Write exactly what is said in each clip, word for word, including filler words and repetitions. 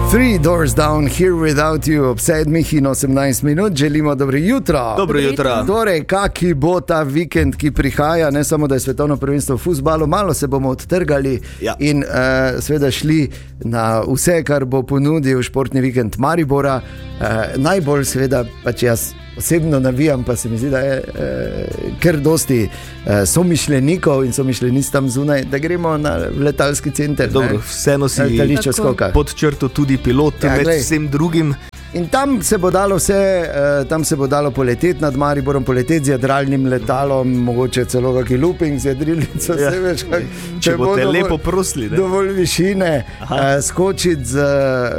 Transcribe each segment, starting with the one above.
Three doors down, here without you, ob sedmih in osemnajst minut, želimo dobro jutro. Dobro jutro. Torej, kaki bo ta vikend, ki prihaja, ne samo da je svetovno prvenstvo v fuzbalu, malo se bomo odtrgali ja. in uh, seveda šli na vse, kar bo ponudil športni vikend Maribora. Uh, najbolj seveda, pač jaz osebno navijam, pa se mi zdi, da je uh, kar dosti uh, somišljenikov in somišljenic tam zunaj, da gremo na letalski center. Dobro, vseeno si pod črto tudi pilot, ja, med vsem drugim. In tam se bo dalo vse, uh, tam se bo dalo poleteti nad Mariborom, poleteti z jadralnim letalom, mogoče celo kakšen looping z jadrilnico, ja. Se veš, kak, če, če boste dovolj, lepo prosli, ne? Dovolj višine, uh, skočiti z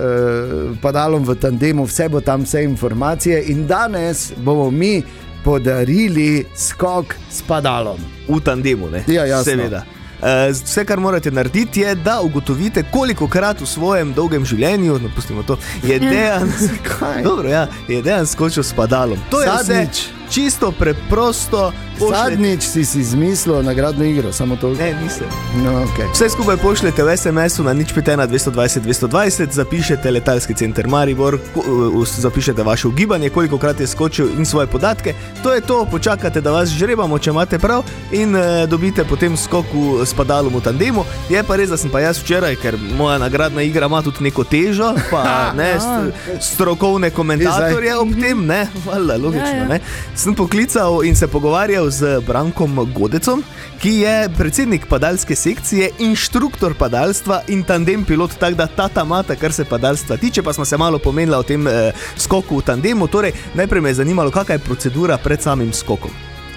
uh, padalom v tandemu, vse bo tam, vse informacije in danes bomo mi podarili skok s padalom. V tandemu, ne? Ja, jasno. Seveda. Vse, kar morate narediti, je, da ugotovite, koliko krat v svojem dolgem življenju, no, pustimo to, je Dejan, dobro, ja, je Dejan skočil s padalom. To je Zadnjič. Vse čisto preprosto. Pošljete... Zadnjič si si izmislil nagradno igro, samo to. Ne, nisem. No, okay. Vse skupaj pošljete v es em esu na nič pet ena dvesto dvajset dvesto dvajset, zapišete letalski center Maribor, zapišete vaše ugibanje, koliko krat je skočil in svoje podatke. To je to, počakate, da vas žrebamo, če imate prav, in e, dobite potem skok s padalom v tandemu. Je pa res, da sem pa jaz včeraj, ker moja nagradna igra ima tudi neko težo, pa ne, strokovne komentatorje ob tem, ne, valjda, logično, ne. Sem poklical in se pogovarjal z Brankom Godecom, ki je predsednik padalske sekcije, inštruktor padalstva in tandem pilot, tak da tata mata, kar se padalstva tiče, pa smo se malo pomenila o tem eh, skoku v tandemu. Torej, najprej me je zanimalo, kakšna je procedura pred samim skokom.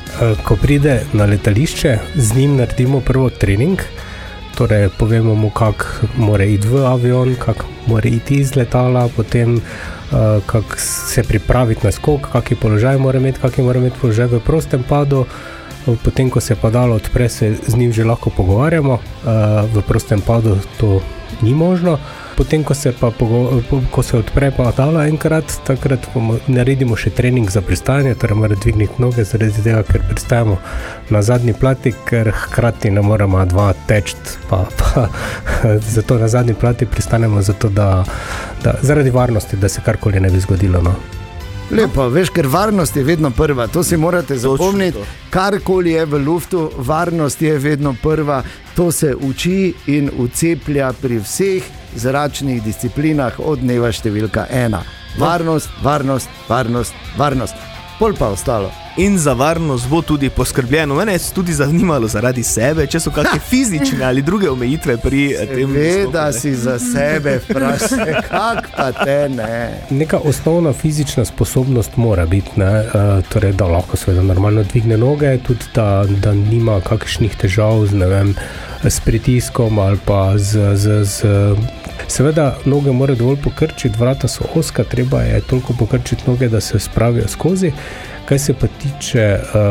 Ko pride na letališče, z njim naredimo prvo trening, torej povemo mu, kak mora iti v avion, kak mora iti iz letala, potem Uh, kako se pripraviti na skok, kakšen položaj mora imeti, kakšen mora imeti položaj v prostem padu. Potem, ko se padalo odpre, se z njim že lahko pogovarjamo. Uh, v prostem padu to ni možno. Potem, ko se, pa pogo- ko se odpre padalo enkrat, takrat naredimo še trening za pristajanje, torej mora dvigniti noge, zaradi tega, ker pristajamo na zadnji plati, ker hkrati ne moramo dva teči, pa, pa zato na zadnji plati pristanemo, zato da, da, zaradi varnosti, da se karkoli ne bi zgodilo. No. Lepo, veš, ker varnost je vedno prva, to si morate zapomniti, karkoli je v luftu, varnost je vedno prva, to se uči in uceplja pri vseh zračnih disciplinah od dneva številka ena. Varnost, varnost, varnost, varnost, pol pa ostalo. In za varnost bo tudi poskrbljeno. Mene je tudi zanimalo zaradi sebe, če so kakšne fizične ali druge omejitve pri tem. Seveda si za sebe vprašaj, kak pa te ne. Neka osnovna fizična sposobnost mora biti, ne? Uh, torej, da lahko seveda normalno dvigne noge, tudi da, da nima kakšnih težav z, ne vem, s pritiskom ali pa z... z, z Seveda, noge mora dovolj pokrčiti, vrata so ozka, treba je toliko pokrčiti noge, da se spravijo skozi. Kaj se pa tiče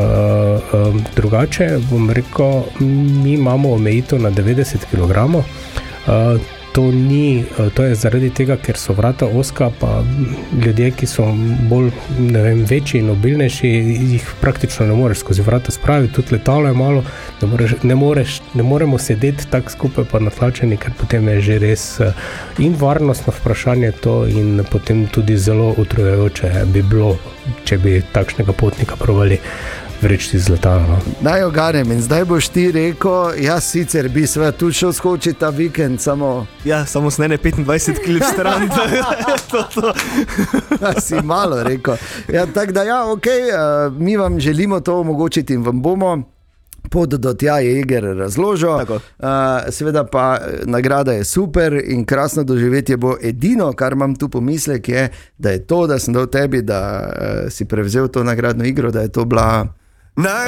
uh, um, drugače, bom rekel, mi imamo omejitev na devetdeset kilogramov. Uh, to ni, uh, to je zaradi tega, ker so vrata ozka, pa ljudje, ki so bolj, ne vem, večji in obilnejši, jih praktično ne moreš skozi vrata spraviti, tudi letalo je malo, ne, moreš, ne, moreš, ne moremo sedeti tak skupaj pa natlačeni, ker potem je že res uh, in varnostno vprašanje to in potem tudi zelo utrujajoče bi bilo, če bi takšnega potnika probali vreči z letala. No. Naj oganem in zdaj boš ti rekel, jaz sicer bi svet tu šel skočiti ta vikend, samo... Ja, samo snene petindvajset kilogramov stran. to, to. Ja, si malo rekel. Ja, tako da ja, okej, okay, uh, mi vam želimo to omogočiti in vam bomo. Pot do tja je Eger razložil, uh, seveda pa nagrada je super in krasno doživetje bo. Edino, kar imam tu pomislek je, da je to, da sem dal tebi, da uh, si prevzel to nagradno igro, da je to bila